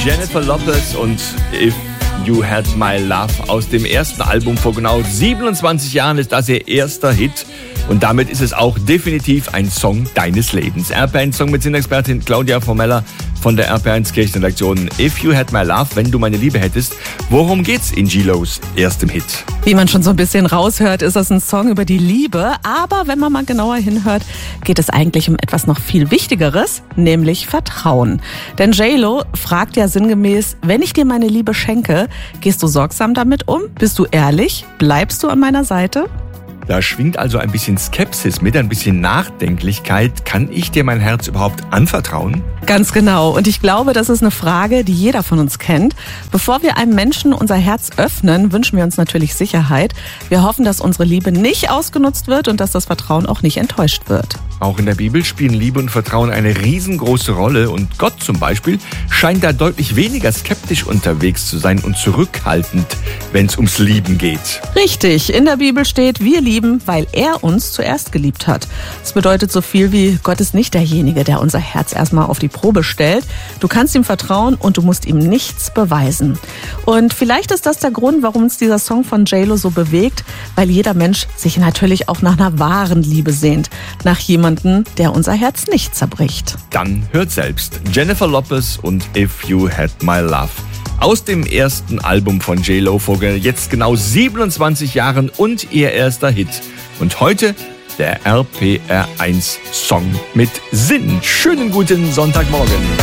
Jennifer Lopez und If You Had My Love aus dem ersten Album vor genau 27 Jahren ist das ihr erster Hit. Und damit ist es auch definitiv ein Song deines Lebens. RPR1-Song mit Sinexpertin Claudia Formeller von der RPR1 Kirchenredaktion. If You Had My Love, wenn du meine Liebe hättest. Worum geht's in G-Los erstem Hit? Wie man schon so ein bisschen raushört, ist das ein Song über die Liebe. Aber wenn man mal genauer hinhört, geht es eigentlich um etwas noch viel Wichtigeres, nämlich Vertrauen. Denn J-Lo fragt ja sinngemäß, wenn ich dir meine Liebe schenke, gehst du sorgsam damit um? Bist du ehrlich? Bleibst du an meiner Seite? Da schwingt also ein bisschen Skepsis mit, ein bisschen Nachdenklichkeit. Kann ich dir mein Herz überhaupt anvertrauen? Ganz genau. Und ich glaube, das ist eine Frage, die jeder von uns kennt. Bevor wir einem Menschen unser Herz öffnen, wünschen wir uns natürlich Sicherheit. Wir hoffen, dass unsere Liebe nicht ausgenutzt wird und dass das Vertrauen auch nicht enttäuscht wird. Auch in der Bibel spielen Liebe und Vertrauen eine riesengroße Rolle. Und Gott zum Beispiel scheint da deutlich weniger skeptisch unterwegs zu sein und zurückhaltend, wenn es ums Lieben geht. Richtig. In der Bibel steht, wir lieben, weil er uns zuerst geliebt hat. Das bedeutet so viel wie, Gott ist nicht derjenige, der unser Herz erstmal auf die Probe stellt. Du kannst ihm vertrauen und du musst ihm nichts beweisen. Und vielleicht ist das der Grund, warum uns dieser Song von J-Lo so bewegt, weil jeder Mensch sich natürlich auch nach einer wahren Liebe sehnt. Nach jemandem, der unser Herz nicht zerbricht. Dann hört selbst Jennifer Lopez und If You Had My Love. Aus dem ersten Album von J-Lo vor jetzt genau 27 Jahren und ihr erster Hit. Und heute der RPR1 Song mit Sinn. Schönen guten Sonntagmorgen.